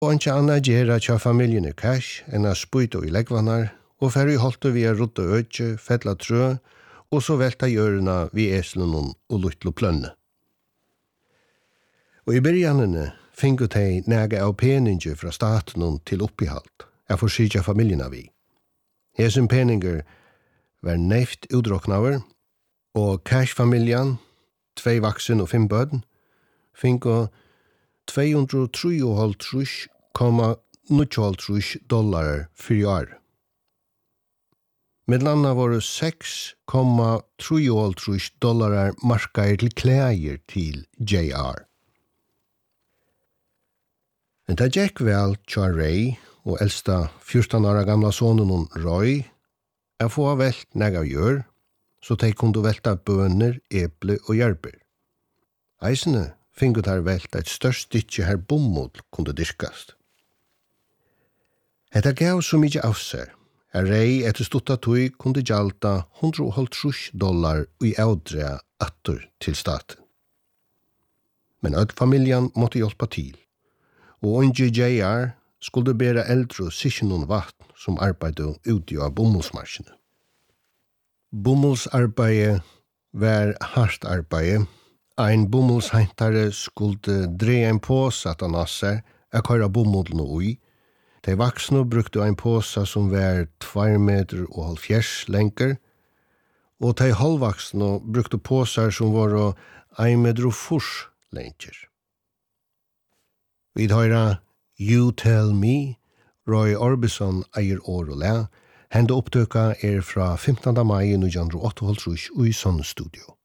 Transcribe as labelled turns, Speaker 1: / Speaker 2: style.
Speaker 1: Og ikke annet gjør at familjen er cash, enn å spyte i leggvannar, og ferdig holdt vi å rutta øtje, fettla trø, og så velta hjørna vi eslen og luttlo plønne. Og i byrjanene fingo de nega av peninge fra staten til oppihalt, jeg får sykja familien av vi. Hesen peninger var neift udroknaver, og cash-familjen, 2 vaksen og 5 bøden, fingo $233,98 for år. Medlanna var $6,33 markaer til klæger til JR. Men det gikk vel tja Ray og eldsta 14 år gamla sonen Roy er få velt nega gjør, så de kunde velta bøner, eple og hjelper. Eisene fingot her velt et størst stykke her bomull kunde dyrkast. Hetta gav så mykje av seg. Ray etter stutta tøy kunde gjalta $150 i avdre atter til staten. Men öll familjen måtte hjelpa til. Og unge JR skulle bæra eldre sikkjennom vatten som arbeidde ute av bomullsmarsjene. Bomullsarbeidet var hardt arbeid. Ein bomullshentare skulle dreie en påse at han asser, jeg køyra bomullene ui. De vaksne brukte en påse som var 2,5 meter lenger, og de halvvaksne brukte påser som var 1,40 meter lenger. Vi høyra You Tell Me, Roy Orbison eier år og le. Hende opptøka fra 15. mai 1988 i Sonne Studio.